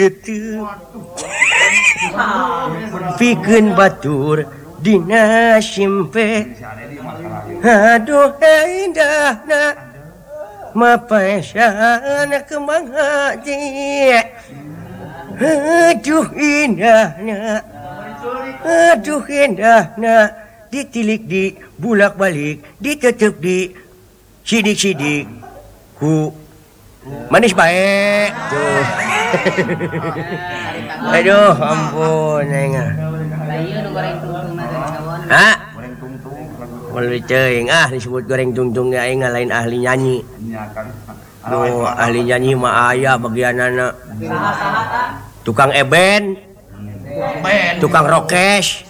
Itu pikeun batur dina simpe. Aduh indahna mapaesana kembang hati. Aduh indahna ditilik di bulak balik ditetep di sidik-sidik ku manis baik tuh. Aduh ampun aing. Hah? Meuli teuing disebut goreng tungtung ya aing lain ahli nyanyi. Nu ahli nyanyi mah aya bagianana. Tukang eben. Tukang rokes.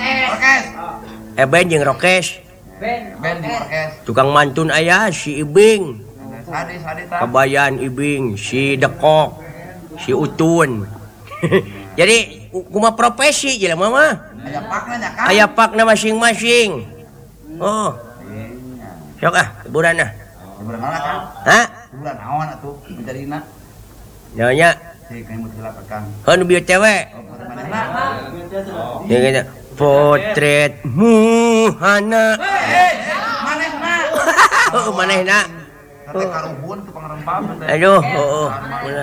Eben jeung rokes. Tukang mantun aya si Ibing. Kabayan Ibing, si Dekok, si Utun. Jadi kumaha profesi jelema mah? Aya pakna masing-masing. Oh. Sok hiburan Hiburan mana Kang? Hah? Hiburan naon atuh menjarina? Nyonya. Cek kamu teu lapar Kang. Kan bieu cewek. Ya gitu. Potretmu hana. Manehna. Oh, manehna. Teh karuhun tukang rempah. Aduh, bener.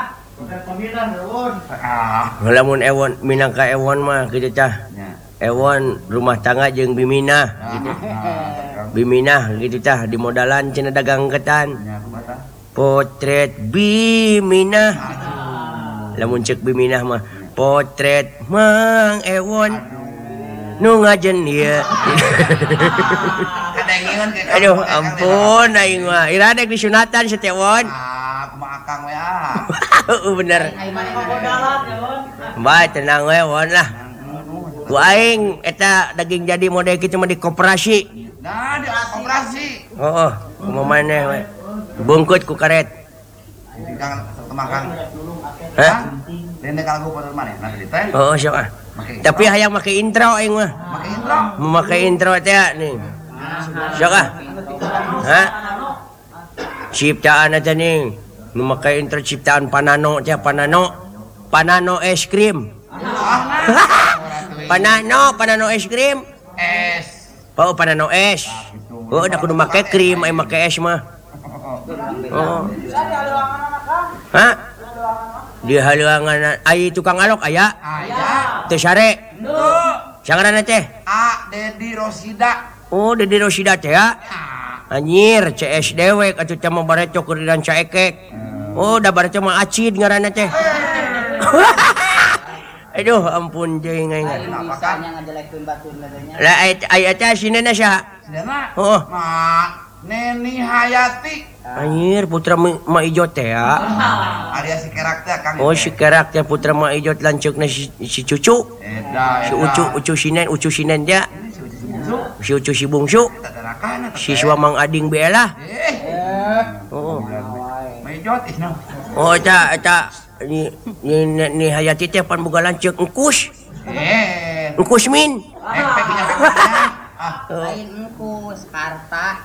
Lamun ewon minangka ewon mah kitu tah. Ewon rumah tangga jeung biminah gitu. Biminah gitu tah di modalan cenah dagang ketan. Potret biminah. Lamun ceuk biminah mah potret Mang Ewon nu ngajen ieu. Aduh ampun aing mah ira dek disunatan setewon. Kumaha Kang we Bener. Bae tenang we won lah. Ku aing eta daging jadi model kitu mah di koperasi. Nah, di koperasi. Heeh, kumaha maneh we. Bungkut ku karet. Kang temah Kang. Hah? Dene kalagu pada manehna tadi teh. Oh, sok ah. Tapi hayang make intro aing mah. Make intro. Memakai intro teh nih. Sok ah. Hah? Ciptaan eta nih. Memakai intro ciptaan Panano teh Panano. Panano es krim. Panano es krim. Es. Oh, Panano es. Oh, udah kudu make krim, ai make es mah. Oh. Hah? Di haleuangan ai tukang alok aya? Aya. Teu sare. Sangaranna teh? A Dedi Rosida. Oh, Dedi Rosida teh ya? Anjir, CS dewek atuh teh mah bareco keur dan caekek. Oh, da bareco mah acid ngaranna teh. Aduh, ampun jeung aing. Bisanya ngajelekeun batur nadanya. Lah aya teh sinena saha? Sidana. Oh. Neni Hayati. Anjir, putra Ma Ijo teh ya. Adia si kerak teh Kang. Oh, si kerak teh putra Ma Ijo lanceukna si Cucu. Eta. Si Ucu Sinen dia. Si Ucu si Bungsu. Siswa Mang Ading Bela. Oh. Mejot ini. Oh, eta ni Hayati teh pan boga lanceuk engkus. Engkus min. Efeknya. Lain engkus karta.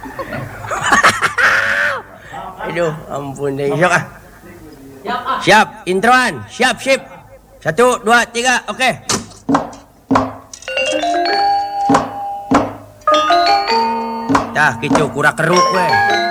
Aduh, ampun deh. Sok ah. Siap, introan. Siap, sip. 1 2 3, oke. Tah kitu kura keruk we.